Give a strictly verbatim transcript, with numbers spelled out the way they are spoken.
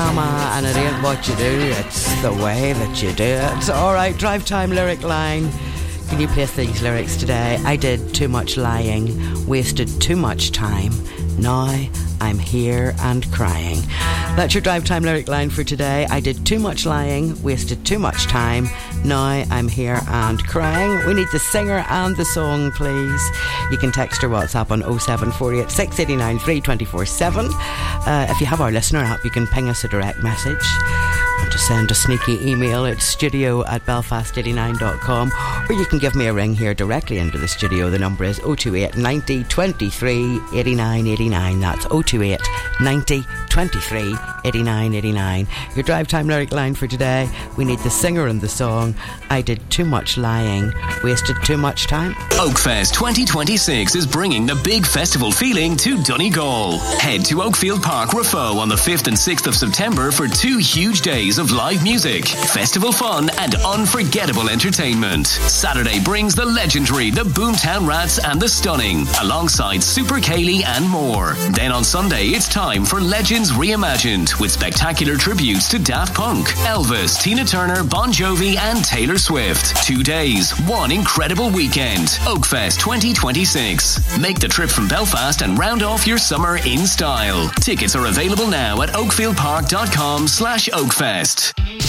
mama, and it ain't what you do, it's the way that you do it. Alright, Drive Time lyric line. Can you place these lyrics today? I did too much lying, wasted too much time. Now I'm here and crying. That's your Drive Time lyric line for today. I did too much lying, wasted too much time. Now I'm here and crying. We need the singer and the song, please. You can text or WhatsApp on oh seven four eight, six eight nine, three two four seven. Uh, if you have our listener app, you can ping us a direct message. Want to send a sneaky email at studio at belfast eighty-nine dot com, or you can give me a ring here directly into the studio. The number is oh two eight, ninety, twenty-three, eighty-nine eighty-nine. That's oh two eight, ninety, twenty-three, eighty-nine eighty-nine. Your Drive Time lyric line for today. We need the singer and the song. I did too much lying, wasted too much time. Oakfest twenty twenty-six is bringing the big festival feeling to Donegal. Head to Oakfield Park, Raphoe on the fifth and sixth of September for two huge days of live music, festival fun and unforgettable entertainment. Saturday brings the legendary The Boomtown Rats and The Stunning, alongside Super Kaylee and more. Then on Sunday it's time for Legends Reimagined, with spectacular tributes to Daft Punk, Elvis, Tina Turner, Bon Jovi and Taylor Swift. Two days, one incredible weekend. Oakfest twenty twenty-six. Make the trip from Belfast and round off your summer in style. Tickets are available now at oakfieldpark dot com slash oakfest.